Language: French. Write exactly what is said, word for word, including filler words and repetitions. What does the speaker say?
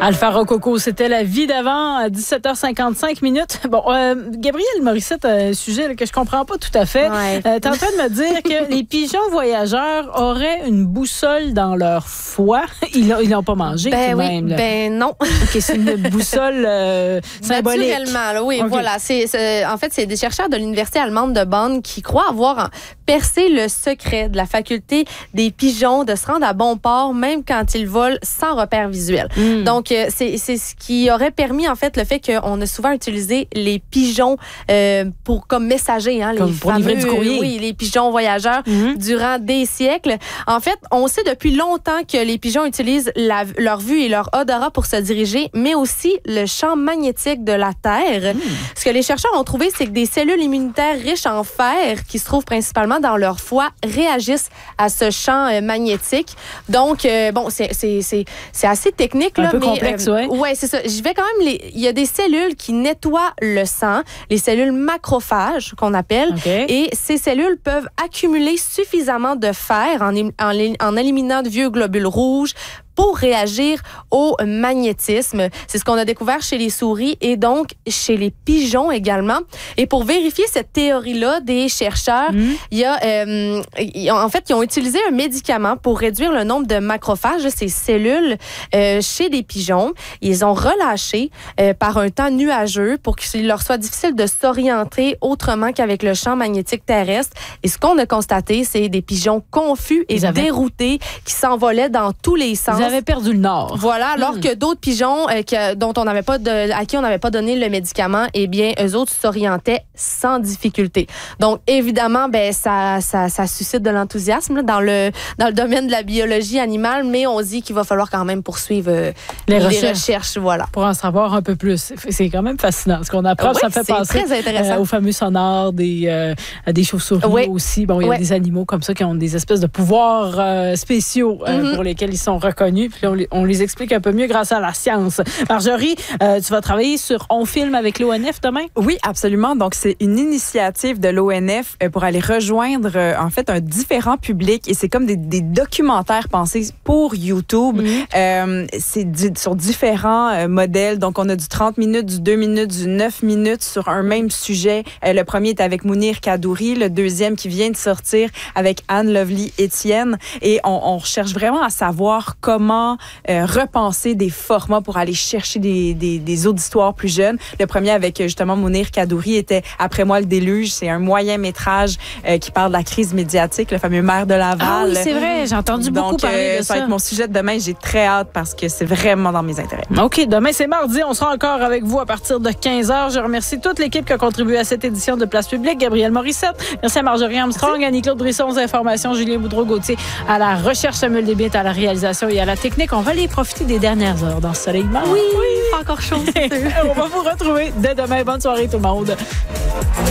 Alpha Rococo, c'était la vie d'avant à dix-sept heures cinquante-cinq minutes. Bon, euh, Gabrielle Morissette, un sujet là, que je comprends pas tout à fait. Ouais. Euh, t'es en train de me dire que les pigeons voyageurs auraient une boussole dans leur foie. Ils l'ont, ils l'ont pas mangé ben tout de oui, même. Là. Ben non. Okay, c'est une boussole euh, symbolique. Naturellement, là, oui, okay. voilà. C'est, c'est, en fait, c'est des chercheurs de l'Université allemande de Bonn qui croient avoir percé le secret de la faculté des pigeons de se rendre à bon port, même quand ils volent sans repère visuel. Mm. Donc, euh, c'est, c'est ce qui aurait permis, en fait, le fait qu'on a souvent utilisé les pigeons euh, pour, comme messagers, hein, comme les pour fameux, livrer du courrier. Oui, les pigeons voyageurs mm-hmm. durant des siècles. En fait, on sait depuis longtemps que les pigeons utilisent la, leur vue et leur odorat pour se diriger, mais aussi le champ magnétique de la Terre. Mm. Ce que les chercheurs ont trouvé, c'est que des cellules immunitaires riches en fer, qui se trouvent principalement dans leur foie, réagissent à ce champ euh, magnétique. Donc, euh, bon, c'est, c'est, c'est, c'est assez technique. Un là, peu mais, complexe, euh, oui. Oui, c'est ça. Je vais quand même... Les... Il y a des cellules qui nettoient le sang, les cellules macrophages, qu'on appelle, okay. et ces cellules peuvent accumuler suffisamment de fer en, en, en éliminant de vieux globules rouges pour réagir au magnétisme. C'est ce qu'on a découvert chez les souris et donc chez les pigeons également. Et pour vérifier cette théorie-là des chercheurs, mmh. il y a, euh, en fait, ils ont utilisé un médicament pour réduire le nombre de macrophages, ces cellules, euh, chez les pigeons. Ils ont relâché euh, par un temps nuageux pour qu'il leur soit difficile de s'orienter autrement qu'avec le champ magnétique terrestre. Et ce qu'on a constaté, c'est des pigeons confus et avaient... déroutés qui s'envolaient dans tous les sens. Ils avaient perdu le nord. Voilà, alors mmh. que d'autres pigeons euh, que, dont on n'avait pas de, à qui on n'avait pas donné le médicament, eh bien, eux autres s'orientaient sans difficulté. Donc, évidemment, ben ça, ça, ça suscite de l'enthousiasme là, dans le dans le domaine de la biologie animale, mais on dit qu'il va falloir quand même poursuivre euh, les, les recherches. recherches, voilà. Pour en savoir un peu plus. C'est quand même fascinant. Ce qu'on apprend, oui, ça fait penser euh, au fameux sonar des, euh, des chauves-souris oui. aussi. Bon, il y a oui. des animaux comme ça qui ont des espèces de pouvoirs euh, spéciaux euh, mm-hmm. pour lesquels ils sont reconnus. Puis on les, on les explique un peu mieux grâce à la science. Marjorie, euh, tu vas travailler sur On Filme avec l'O N F demain? Oui, absolument. Donc, c'est une initiative de l'O N F euh, pour aller rejoindre, euh, en fait, un différent public. Et c'est comme des, des documentaires pensés pour YouTube. Mm-hmm. Euh, c'est di- sur différents euh, modèles. Donc, on a du trente minutes, du deux minutes, du neuf minutes sur un même sujet. Euh, le premier est avec Mounir Kadouri. Le deuxième qui vient de sortir avec Anne Lovely Etienne. Et on, on cherche vraiment à savoir comment Comment euh, repenser des formats pour aller chercher des, des, des auditoires plus jeunes. Le premier avec justement Mounir Kadouri était Après moi le déluge. C'est un moyen métrage euh, qui parle de la crise médiatique, le fameux maire de Laval. Ah oui, c'est vrai, j'ai entendu Donc, beaucoup parler euh, de ça. Ça va être mon sujet de demain. J'ai très hâte parce que c'est vraiment dans mes intérêts. OK, demain c'est mardi. On sera encore avec vous à partir de quinze heures. Je remercie toute l'équipe qui a contribué à cette édition de Place Publique. Gabrielle Morissette, merci à Marjorie Armstrong, Annie-Claude Brisson aux informations, Julien Boudreau-Gauthier à la recherche, Samuel Desbites à la réalisation et à la technique. On va aller profiter des dernières heures d'ensoleillement. Oui, oui, pas encore chaud. On va vous retrouver dès demain. Bonne soirée tout le monde.